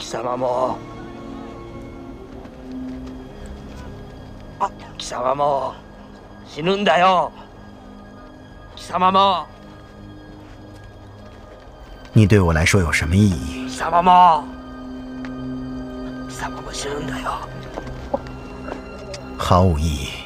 貴様も貴様も死ぬんだよ。貴様も。 你对我来说有什么意义？ 貴様も死ぬんだよ。 毫无意义。